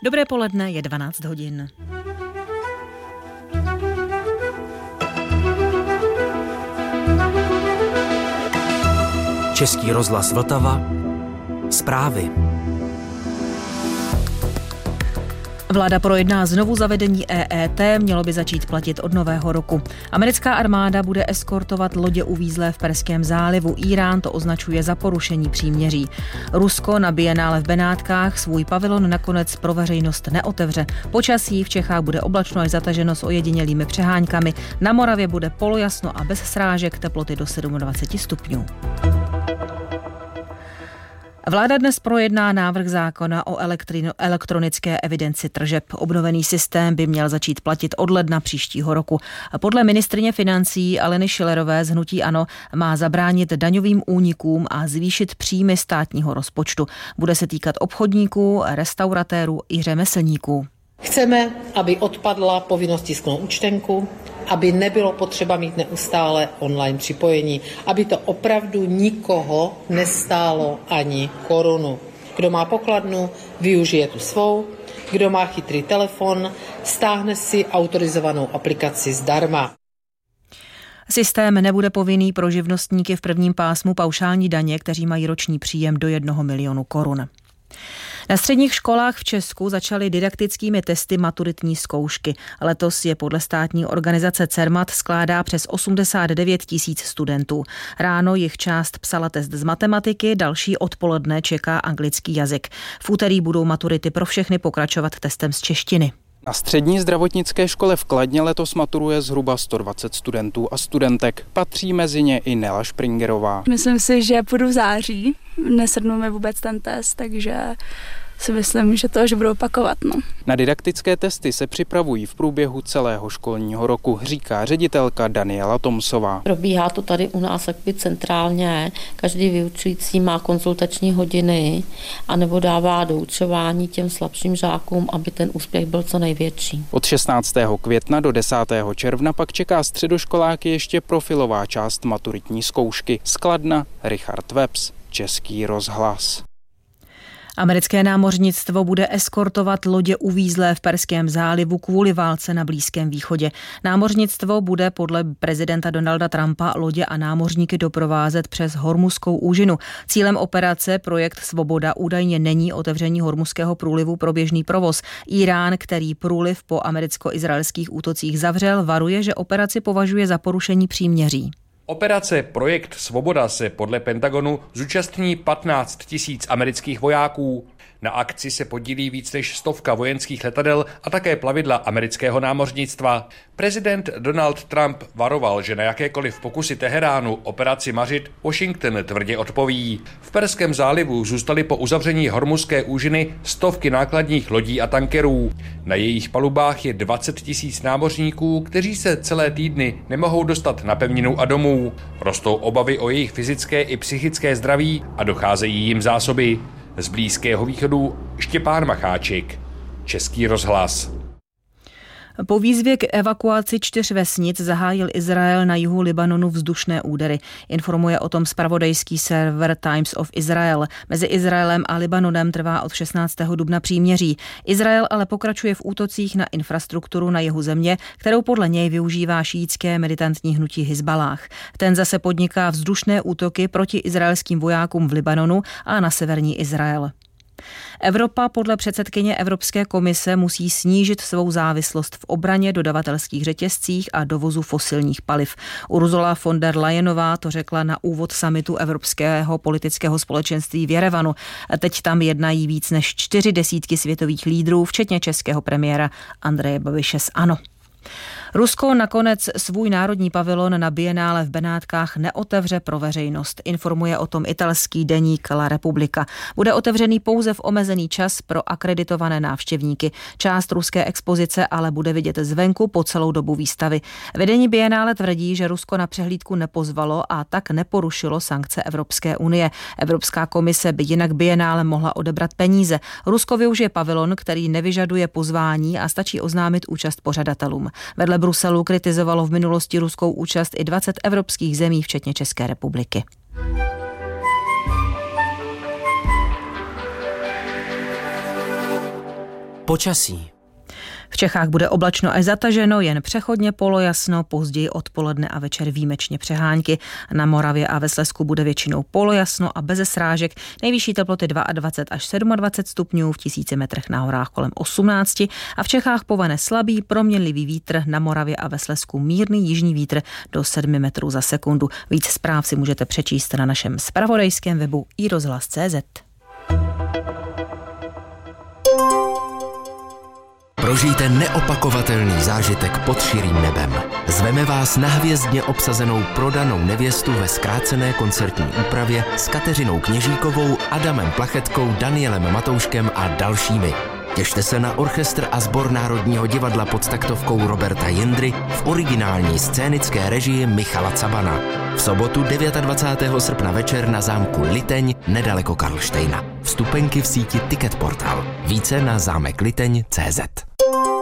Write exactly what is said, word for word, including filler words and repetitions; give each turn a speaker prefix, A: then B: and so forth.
A: Dobré poledne, je dvanáct hodin.
B: Český rozhlas Vltava. Zprávy.
A: Vláda projedná znovu zavedení E E T, mělo by začít platit od nového roku. Americká armáda bude eskortovat lodě uvízlé v Perském zálivu. Írán to označuje za porušení příměří. Rusko na bienále v Benátkách svůj pavilon nakonec pro veřejnost neotevře. Počasí v Čechách bude oblačno až zataženo s ojedinělými přeháňkami. Na Moravě bude polojasno a bez srážek, teploty do dvacet sedm stupňů. Vláda dnes projedná návrh zákona o elektri- elektronické evidenci tržeb. Obnovený systém by měl začít platit od ledna příštího roku. Podle ministryně financí Aleny Schillerové z hnutí ANO má zabránit daňovým únikům a zvýšit příjmy státního rozpočtu. Bude se týkat obchodníků, restauratérů i řemeslníků.
C: Chceme, aby odpadla povinnost tisknout účtenku, aby nebylo potřeba mít neustále online připojení, aby to opravdu nikoho nestálo ani korunu. Kdo má pokladnu, využije tu svou, kdo má chytrý telefon, stáhne si autorizovanou aplikaci zdarma.
A: Systém nebude povinný pro živnostníky v prvním pásmu paušální daně, kteří mají roční příjem do jednoho milionu korun. Na středních školách v Česku začaly didaktickými testy maturitní zkoušky. Letos je podle státní organizace Cermat skládá přes osmdesát devět tisíc studentů. Ráno jich část psala test z matematiky, další odpoledne čeká anglický jazyk. V úterý budou maturity pro všechny pokračovat testem z češtiny.
D: Na střední zdravotnické škole v Kladně letos maturuje zhruba sto dvacet studentů a studentek. Patří mezi ně i Nela Špringerová.
E: Myslím si, že půjdu v září. Nesednu mi vůbec ten test, takže si myslím, že to, že budu opakovat. No.
D: Na didaktické testy se připravují v průběhu celého školního roku, říká ředitelka Daniela Tomsová.
F: Probíhá to tady u nás jakby centrálně. Každý vyučující má konzultační hodiny anebo dává doučování těm slabším žákům, aby ten úspěch byl co největší.
D: Od šestnáctého května do desátého června pak čeká středoškoláky ještě profilová část maturitní zkoušky. Z Kladna Richard Webs, Český rozhlas.
A: Americké námořnictvo bude eskortovat lodě uvízlé v Perském zálivu kvůli válce na Blízkém východě. Námořnictvo bude podle prezidenta Donalda Trumpa lodě a námořníky doprovázet přes Hormuzskou úžinu. Cílem operace Projekt Svoboda údajně není otevření Hormuzského průlivu pro běžný provoz. Irán, který průliv po americko-izraelských útocích zavřel, varuje, že operaci považuje za porušení příměří.
G: Operace Projekt Svoboda se podle Pentagonu zúčastní patnáct tisíc amerických vojáků. Na akci se podílí víc než stovka vojenských letadel a také plavidla amerického námořnictva. Prezident Donald Trump varoval, že na jakékoliv pokusy Teheránu operaci mařit Washington tvrdě odpoví. V Perském zálivu zůstaly po uzavření Hormuzské úžiny stovky nákladních lodí a tankerů. Na jejich palubách je dvacet tisíc námořníků, kteří se celé týdny nemohou dostat na pevninu a domů. Rostou obavy o jejich fyzické i psychické zdraví a docházejí jim zásoby. Z Blízkého východu Štěpán Macháček, Český rozhlas.
A: Po výzvě k evakuaci čtyř vesnic zahájil Izrael na jihu Libanonu vzdušné údery. Informuje o tom zpravodajský server Times of Israel. Mezi Izraelem a Libanonem trvá od šestnáctého dubna příměří. Izrael ale pokračuje v útocích na infrastrukturu na jihu země, kterou podle něj využívá šíitské militantní hnutí Hizbalách. Ten zase podniká vzdušné útoky proti izraelským vojákům v Libanonu a na severní Izrael. Evropa podle předsedkyně Evropské komise musí snížit svou závislost v obraně, dodavatelských řetězcích a dovozu fosilních paliv. Ursula von der Leyenová to řekla na úvod summitu Evropského politického společenství v Jerevanu. Teď tam jednají víc než čtyři desítky světových lídrů, včetně českého premiéra Andreje Babiše z ANO. Rusko nakonec svůj národní pavilon na bienále v Benátkách neotevře pro veřejnost. Informuje o tom italský deník La Repubblica. Bude otevřený pouze v omezený čas pro akreditované návštěvníky. Část ruské expozice ale bude vidět zvenku po celou dobu výstavy. Vedení bienále tvrdí, že Rusko na přehlídku nepozvalo a tak neporušilo sankce Evropské unie. Evropská komise by jinak bienále mohla odebrat peníze. Rusko využije pavilon, který nevyžaduje pozvání a stačí oznámit účast pořadatelům. Vedle Bruselu kritizovalo v minulosti ruskou účast i dvacet evropských zemí, včetně České republiky.
B: Počasí.
A: V Čechách bude oblačno až zataženo, jen přechodně polojasno, později odpoledne a večer výjimečně přehánky. Na Moravě a ve Slezsku bude většinou polojasno a beze srážek. Nejvyšší teploty dvacet dva až dvacet sedm stupňů, v tisíci metrech na horách kolem osmnáct. A v Čechách povane slabý, proměnlivý vítr, na Moravě a ve Slezsku mírný jižní vítr do sedmi metrů za sekundu. Víc zpráv si můžete přečíst na našem zpravodajském webu i rozhlas tečka cé zet.
H: Prožijte neopakovatelný zážitek pod širým nebem. Zveme vás na hvězdně obsazenou Prodanou nevěstu ve zkrácené koncertní úpravě s Kateřinou Kněžíkovou, Adamem Plachetkou, Danielem Matouškem a dalšími. Těšte se na orchestr a sbor Národního divadla pod taktovkou Roberta Jindry v originální scénické režii Michala Cabana. V sobotu dvacátého devátého srpna večer na zámku Liteň nedaleko Karlštejna. Vstupenky v síti Ticket Portal. Více na zámek liteň tečka cé zet.